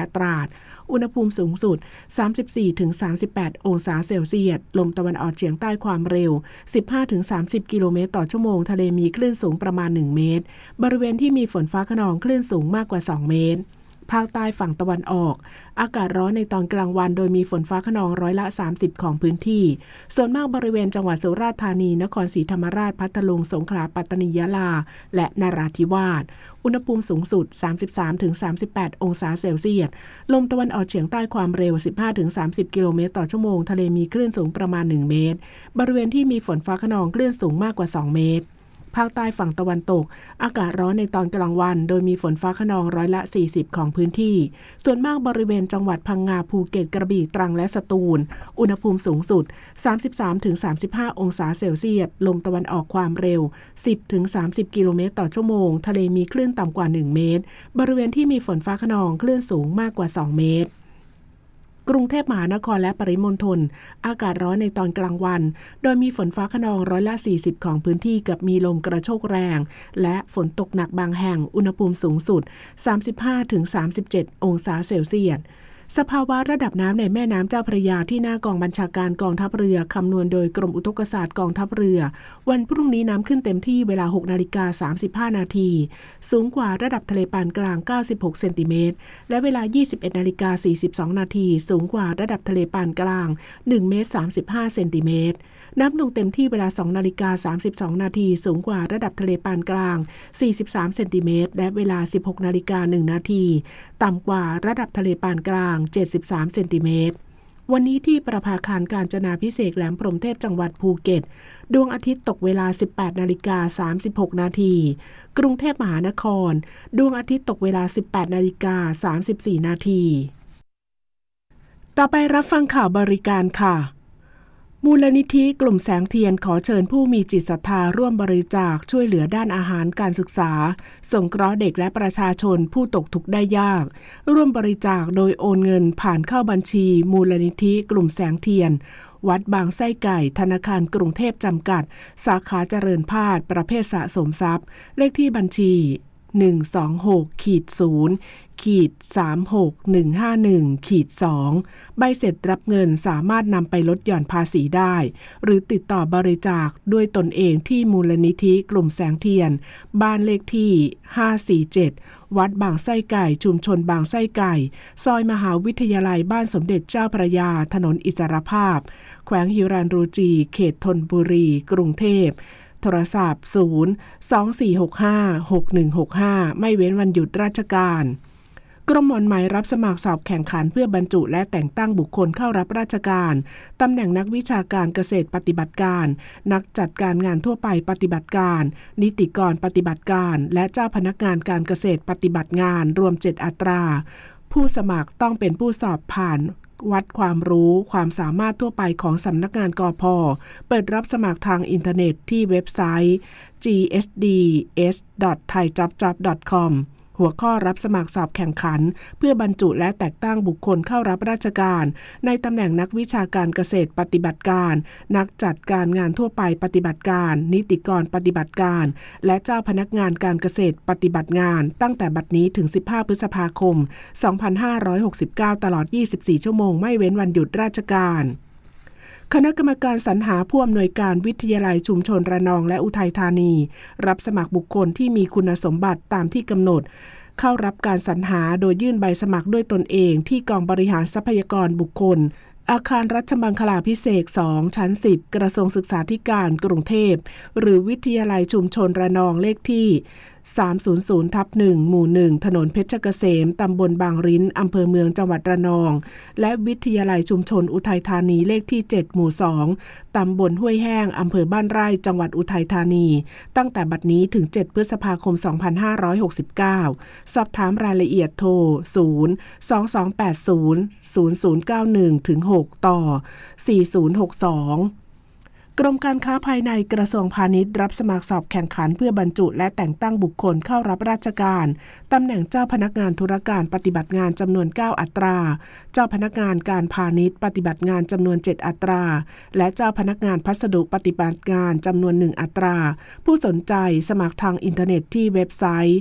A: อุณหภูมิสูงสุด สามสิบสี่ถึงสามสิบแปด องศาเซลเซียสลมตะวันออกเฉียงใต้ความเร็ว สิบห้าถึงสามสิบ กิโลเมตรต่อชั่วโมงทะเลมีคลื่นสูงประมาณหนึ่งเมตรบริเวณที่มีฝนฟ้าคะนองคลื่นสูงมากกว่าสองเมตรภาคใต้ฝั่งตะวันออกอากาศร้อนในตอนกลางวันโดยมีฝนฟ้าคะนองร้อยละสามสิบของพื้นที่ส่วนมากบริเวณจังหวัดสุราษฎร์ธานีนครศรีธรรมราชพัทลุงสงขลาปัตตานียะลาและนราธิวาสอุณหภูมิสูงสุด สามสิบสามถึงสามสิบแปด องศาเซลเซียสลมตะวันออกเฉียงใต้ความเร็ว สิบห้าถึงสามสิบ กิโลเมตรต่อชั่วโมงทะเลมีคลื่นสูงประมาณหนึ่งเมตรบริเวณที่มีฝนฟ้าคะนองคลื่นสูงมากกว่าสองเมตรภาคใต้ฝั่งตะวันตกอากาศร้อนในตอนกลางวันโดยมีฝนฟ้าคะนองร้อยละสี่สิบของพื้นที่ส่วนมากบริเวณจังหวัดพังงาภูเก็ตกระบี่ตรังและสตูลอุณหภูมิสูงสุด สามสิบสามถึงสามสิบห้า องศาเซลเซียสลมตะวันออกความเร็ว สิบถึงสามสิบ กิโลเมตรต่อชั่วโมงทะเลมีคลื่นต่ำกว่าหนึ่งเมตรบริเวณที่มีฝนฟ้าคะนองคลื่นสูงมากกว่าสองเมตรกรุงเทพมหานครและปริมณฑลอากาศร้อนในตอนกลางวันโดยมีฝนฟ้าคะนองร้อยละสี่สิบของพื้นที่กับมีลมกระโชกแรงและฝนตกหนักบางแห่งอุณหภูมิสูงสุด สามสิบห้าถึงสามสิบเจ็ด องศาเซลเซียสสภาวะระดับน้ำในแม่น้ำเจ้าพระยาที่หน้ากองบัญชาการกองทัพเรือคำนวณโดยกรมอุทกศาสตร์กองทัพเรือวันพรุ่งนี้น้ำขึ้นเต็มที่เวลา หกนาฬิกาสามสิบห้า นาทีสูงกว่าระดับทะเลปานกลางเก้าสิบหกเซนติเมตรและเวลา ยี่สิบเอ็ดนาฬิกาสี่สิบสอง นาทีสูงกว่าระดับทะเลปานกลางหนึ่งเมตรสามสิบห้าเซนติเมตรน้ำลงเต็มที่เวลา สองนาฬิกาสามสิบสอง นาทีสูงกว่าระดับทะเลปานกลางสี่สิบสามเซนติเมตรและเวลา สิบหกนาฬิกาหนึ่ง นาทีต่ำกว่าระดับทะเลปานกลางเจ็ดสิบสามเซนติเมตรวันนี้ที่ประภาคารกาญจนาภิเษกแหลมพรหมเทพจังหวัดภูเก็ตดวงอาทิตย์ตกเวลา สิบแปดนาฬิกาสามสิบหก นาทีกรุงเทพมหานครดวงอาทิตย์ตกเวลา สิบแปดนาฬิกาสามสิบสี่ นาทีต่อไปรับฟังข่าวบริการค่ะมูลนิธิกลุ่มแสงเทียนขอเชิญผู้มีจิตศรัทธาร่วมบริจาคช่วยเหลือด้านอาหารการศึกษาสงเคราะห์เด็กและประชาชนผู้ตกทุกข์ได้ยากร่วมบริจาคโดยโอนเงินผ่านเข้าบัญชีมูลนิธิกลุ่มแสงเทียนวัดบางไส้ไก่ธนาคารกรุงเทพจำกัดสาขาเจริญพาดประเภทสะสมทรัพย์เลขที่บัญชีหนึ่ง สอง หก ศูนย์ สาม หก หนึ่ง ห้า หนึ่ง สอง ใบเสร็จรับเงินสามารถนำไปลดหย่อนภาษีได้หรือติดต่อบริจาคด้วยตนเองที่มูลนิธิกลุ่มแสงเทียนบ้านเลขที่ห้าสี่เจ็ดวัดบางไส้ไก่ชุมชนบางไส้ไก่ซอยมหาวิทยาลัยบ้านสมเด็จเจ้าพระยาถนนอิสรภาพแขวงฮิรัญรูจีเขตธนบุรีกรุงเทพโทรศัพท์ศูนย์ สอง สี่ หก ห้า หก หนึ่ง หก ห้าไม่เว้นวันหยุดราชการกรมหม่อนไหมรับสมัครสอบแข่งขันเพื่อบรรจุและแต่งตั้งบุคคลเข้ารับราชการตำแหน่งนักวิชาการเกษตรปฏิบัติการนักจัดการงานทั่วไปปฏิบัติการนิติกรปฏิบัติการและเจ้าพนักงานการเกษตรปฏิบัติงานรวมเจ็ดอัตราผู้สมัครต้องเป็นผู้สอบผ่านวัดความรู้ความสามารถทั่วไปของสำนักงานกพ.เปิดรับสมัครทางอินเทอร์เน็ตที่เว็บไซต์ จี เอส ดี เอส ดอท ไทยจ็อบจ็อบ ดอท คอม หัวข้อรับสมัครสอบแข่งขันเพื่อบรรจุและแต่งตั้งบุคคลเข้ารับราชการในตำแหน่งนักวิชาการเกษตรปฏิบัติการนักจัดการงานทั่วไปปฏิบัติการนิติกรปฏิบัติการและเจ้าพนักงานการเกษตรปฏิบัติงานตั้งแต่บัดนี้ถึงสิบห้าพฤษภาคมสองพันห้าร้อยหกสิบเก้าตลอดยี่สิบสี่ชั่วโมงไม่เว้นวันหยุดราชการคณะกรรมการสรรหาผู้อำนวยการวิทยาลัยชุมชนระนองและอุทัยธานีรับสมัครบุคคลที่มีคุณสมบัติตามที่กำหนดเข้ารับการสรรหาโดยยื่นใบสมัครด้วยตนเองที่กองบริหารทรัพยากรบุคคลอาคารรัชมังคลาภิเษกสองชั้นสิบกระทรวงศึกษาธิการกรุงเทพหรือวิทยาลัยชุมชนระนองเลขที่สามศูนย์ศูนย์ ทับ หนึ่ง หมู่ หนึ่งถนนเพชรเกษมตำบลบางริ้นอำเภอเมืองจังหวัดระนองและวิทยาลัยชุมชนอุทัยธานีเลขที่เจ็ดหมู่สองตำบลห้วยแห้งอำเภอบ้านไร่จังหวัดอุทัยธานีตั้งแต่บัดนี้ถึงเจ็ดพฤษภาคมสองพันห้าร้อยหกสิบเก้าสอบถามรายละเอียดโทรศูนย์ สอง สอง แปด ศูนย์ ศูนย์ ศูนย์ เก้า หนึ่ง ถึง หกต่อสี่ศูนย์หกสองกรมการค้าภายในกระทรวงพาณิชย์รับสมัครสอบแข่งขันเพื่อบรรจุและแต่งตั้งบุคคลเข้ารับราชการตำแหน่งเจ้าพนักงานธุรการปฏิบัติงานจำนวนเก้าอัตราเจ้าพนักงานการพาณิชย์ปฏิบัติงานจำนวนเจ็ดอัตราและเจ้าพนักงานพัสดุปฏิบัติงานจำนวนหนึ่งอัตราผู้สนใจสมัครทางอินเทอร์เน็ตที่เว็บไซต์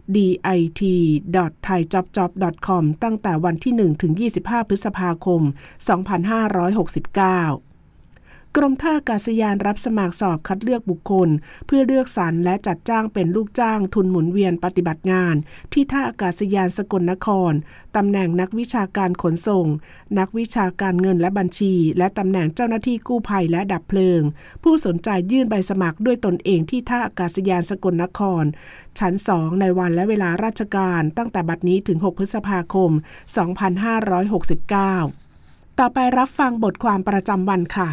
A: ดี ไอ ที ดอท ไทยจ็อบจ็อบ ดอท คอม ตั้งแต่วันที่ หนึ่ง ถึง ยี่สิบห้า พฤษภาคม สองพันห้าร้อยหกสิบเก้ากรมท่าอากาศยานรับสมัครสอบคัดเลือกบุคคลเพื่อเลือกสรรและจัดจ้างเป็นลูกจ้างทุนหมุนเวียนปฏิบัติงานที่ท่าอากาศยานสกลนครตำแหน่งนักวิชาการขนส่งนักวิชาการเงินและบัญชีและตำแหน่งเจ้าหน้าที่กู้ภัยและดับเพลิงผู้สนใจยื่นใบสมัครด้วยตนเองที่ท่าอากาศยานสกลนครชั้นสองในวันและเวลาราชการตั้งแต่บัดนี้ถึงหกพฤษภาคมสองพันห้าร้อยหกสิบเก้าต่อไปรับฟังบทความประจำวันค่ะ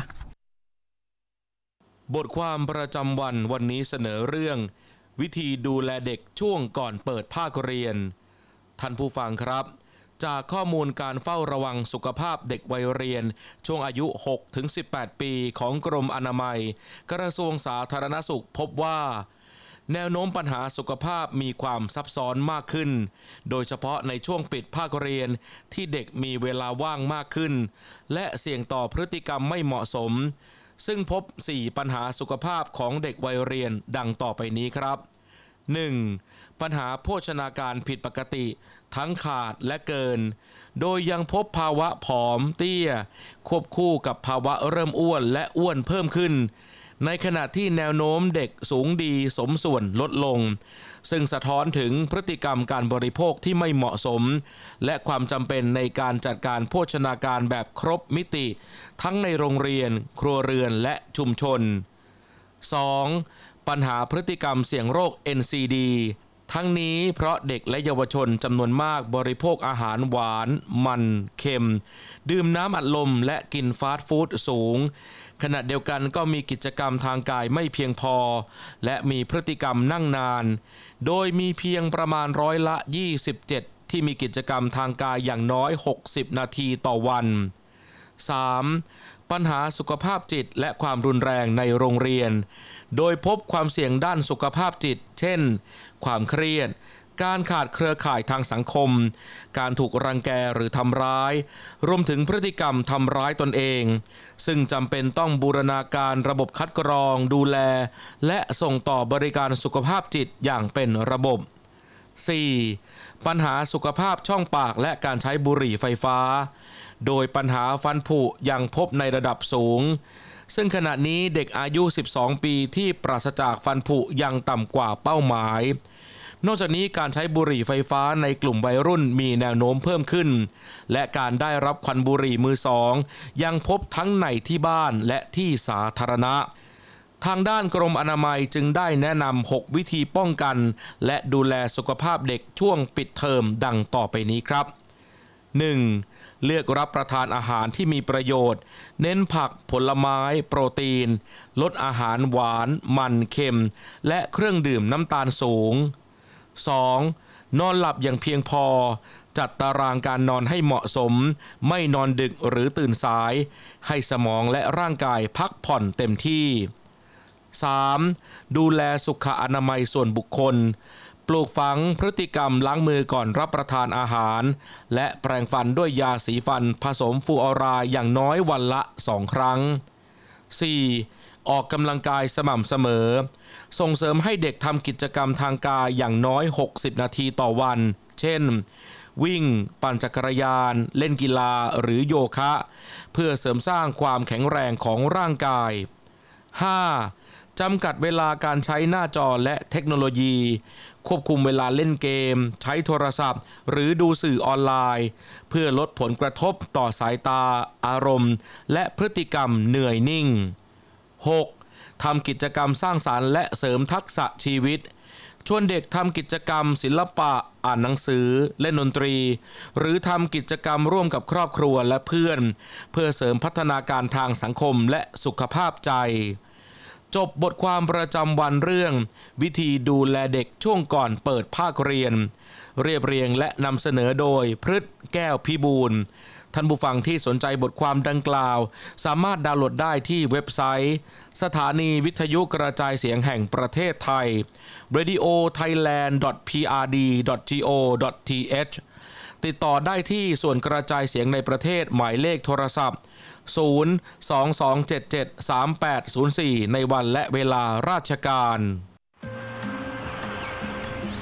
L: บทความประจำวันวันนี้เสนอเรื่องวิธีดูแลเด็กช่วงก่อนเปิดภาคเรียนท่านผู้ฟังครับจากข้อมูลการเฝ้าระวังสุขภาพเด็กวัยเรียนช่วงอายุ หกถึงสิบแปด ปีของกรมอนามัยกระทรวงสาธารณสุขพบว่าแนวโน้มปัญหาสุขภาพมีความซับซ้อนมากขึ้นโดยเฉพาะในช่วงปิดภาคเรียนที่เด็กมีเวลาว่างมากขึ้นและเสี่ยงต่อพฤติกรรมไม่เหมาะสมซึ่งพบสี่ปัญหาสุขภาพของเด็กวัยเรียนดังต่อไปนี้ครับ หนึ่ง. ปัญหาโภชนาการผิดปกติทั้งขาดและเกินโดยยังพบภาวะผอมเตี้ยควบคู่กับภาวะเริ่มอ้วนและอ้วนเพิ่มขึ้นในขณะที่แนวโน้มเด็กสูงดีสมส่วนลดลงซึ่งสะท้อนถึงพฤติกรรมการบริโภคที่ไม่เหมาะสมและความจำเป็นในการจัดการโภชนาการแบบครบมิติทั้งในโรงเรียนครัวเรือนและชุมชน สอง. ปัญหาพฤติกรรมเสี่ยงโรค เอ็น ซี ดี ทั้งนี้เพราะเด็กและเยาวชนจำนวนมากบริโภคอาหารหวานมันเค็มดื่มน้ำอัดลมและกินฟาสต์ฟู้ดสูงขณะเดียวกันก็มีกิจกรรมทางกายไม่เพียงพอและมีพฤติกรรมนั่งนานโดยมีเพียงประมาณร้อยละยี่สิบเจ็ดที่มีกิจกรรมทางกายอย่างน้อยหกสิบนาทีต่อวัน สาม. ปัญหาสุขภาพจิตและความรุนแรงในโรงเรียนโดยพบความเสี่ยงด้านสุขภาพจิตเช่นความเครียดการขาดเครือข่ายทางสังคมการถูกรังแกหรือทำร้ายรวมถึงพฤติกรรมทำร้ายตนเองซึ่งจำเป็นต้องบูรณาการระบบคัดกรองดูแลและส่งต่อบริการสุขภาพจิตอย่างเป็นระบบ สี่. ปัญหาสุขภาพช่องปากและการใช้บุหรี่ไฟฟ้าโดยปัญหาฟันผุยังพบในระดับสูงซึ่งขณะนี้เด็กอายุสิบสองปีที่ปราศจากฟันผุยังต่ำกว่าเป้าหมายนอกจากนี้การใช้บุหรี่ไฟฟ้าในกลุ่มวัยรุ่นมีแนวโน้มเพิ่มขึ้นและการได้รับควันบุหรี่มือสองยังพบทั้งในที่บ้านและที่สาธารณะทางด้านกรมอนามัยจึงได้แนะนำหกวิธีป้องกันและดูแลสุขภาพเด็กช่วงปิดเทอมดังต่อไปนี้ครับ หนึ่ง. เลือกรับประทานอาหารที่มีประโยชน์เน้นผักผลไม้โปรตีนลดอาหารหวานมันเค็มและเครื่องดื่มน้ำตาลสูง สอง. นอนหลับอย่างเพียงพอจัดตารางการนอนให้เหมาะสมไม่นอนดึกหรือตื่นสายให้สมองและร่างกายพักผ่อนเต็มที่ สาม. ดูแลสุขอนามัยส่วนบุคคลปลูกฝังพฤติกรรมล้างมือก่อนรับประทานอาหารและแปรงฟันด้วยยาสีฟันผสมฟลูออไรด์อย่างน้อยวันละสองครั้ง สี่. ออกกำลังกายสม่ำเสมอส่งเสริมให้เด็กทำกิจกรรมทางกายอย่างน้อยหกสิบนาทีต่อวันเช่นวิ่งปั่นจักรยานเล่นกีฬาหรือโยคะเพื่อเสริมสร้างความแข็งแรงของร่างกาย ห้า. จำกัดเวลาการใช้หน้าจอและเทคโนโลยีควบคุมเวลาเล่นเกมใช้โทรศัพท์หรือดูสื่อออนไลน์เพื่อลดผลกระทบต่อสายตาอารมณ์และพฤติกรรมเหนื่อยนิ่ง หก. ทำกิจกรรมสร้างสรรค์และเสริมทักษะชีวิตชวนเด็กทำกิจกรรมศิลปะอ่านหนังสือเล่นดนตรีหรือทำกิจกรรมร่วมกับครอบครัวและเพื่อนเพื่อเสริมพัฒนาการทางสังคมและสุขภาพใจจบบทความประจำวันเรื่องวิธีดูแลเด็กช่วงก่อนเปิดภาคเรียนเรียบเรียงและนำเสนอโดยพฤทธิ์แก้วพิบูลท่านผู้ฟังที่สนใจบทความดังกล่าวสามารถดาวน์โหลดได้ที่เว็บไซต์สถานีวิทยุกระจายเสียงแห่งประเทศไทย เรดิโอไทยแลนด์ ดอท พี อาร์ ดี ดอท จี โอ ดอท ที เอช ติดต่อได้ที่ส่วนกระจายเสียงในประเทศหมายเลขโทรศัพท์ศูนย์ สอง สอง เจ็ด เจ็ด สาม แปด ศูนย์ สี่ในวันและเวลาราชการ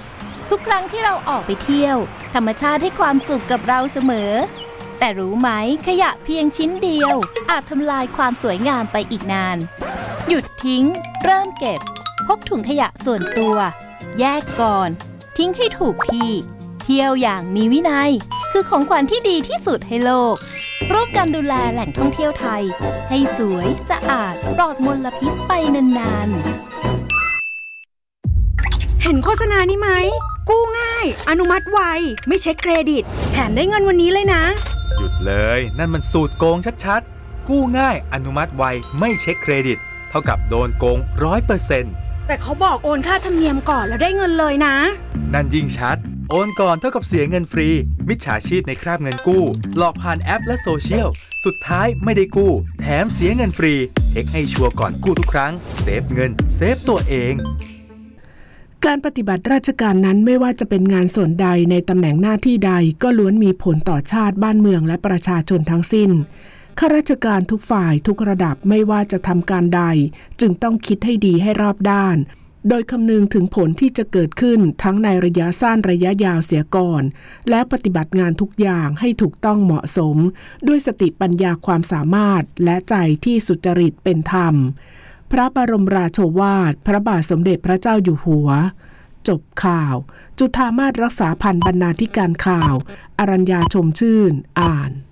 M: ทุกครั้งที่เราออกไปเที่ยวธรรมชาติให้ความสุขกับเราเสมอแต่รู้ไหมขยะเพียงชิ้นเดียวอาจทำลายความสวยงามไปอีกนานหยุดทิ้งเริ่มเก็บพกถุงขยะส่วนตัวแยกก่อนทิ้งให้ถูกที่เที่ยวอย่างมีวินัยคือของขวัญที่ดีที่สุดให้โลกร่วมกันดูแลแหล่งท่องเที่ยวไทยให้สวยสะอาดปลอดมลพิษไปนานๆ
N: เห็นโฆษณานี้ไหมกู้ง่ายอนุมัติไวไม่เช็คเครดิตแถมได้เงินวันนี้เลยนะ
O: หยุดเลยนั่นมันสูตรโกงชัดๆกู้ง่ายอนุมัติไวไม่เช็คเครดิตเท่ากับโดนโกง ร้อยเปอร์เซ็นต์
N: แต่เขาบอกโอนค่าธรรมเนียมก่อนแล้วได้เงินเลยนะ
O: นั่นยิ่งชัดโอนก่อนเท่ากับเสียเงินฟรีมิจฉาชีพในคราบเงินกู้หลอกผ่านแอปและโซเชียลสุดท้ายไม่ได้กู้แถมเสียเงินฟรีเช็คให้ชัวร์ก่อนกู้ทุกครั้งเซฟเงินเซฟตัวเอง
A: การปฏิบัติราชการนั้นไม่ว่าจะเป็นงานส่วนใดในตำแหน่งหน้าที่ใดก็ล้วนมีผลต่อชาติบ้านเมืองและประชาชนทั้งสิ้นข้าราชการทุกฝ่ายทุกระดับไม่ว่าจะทำการใดจึงต้องคิดให้ดีให้รอบด้านโดยคำนึงถึงผลที่จะเกิดขึ้นทั้งในระยะสั้นระยะยาวเสียก่อนและปฏิบัติงานทุกอย่างให้ถูกต้องเหมาะสมด้วยสติปัญญาความสามารถและใจที่สุจริตเป็นธรรมพระบรมราโชวาทพระบาทสมเด็จพระเจ้าอยู่หัวจบข่าวจุฑามาสรักษาพันธ์บรรณาธิการข่าวอรัญญาชมชื่นอ่าน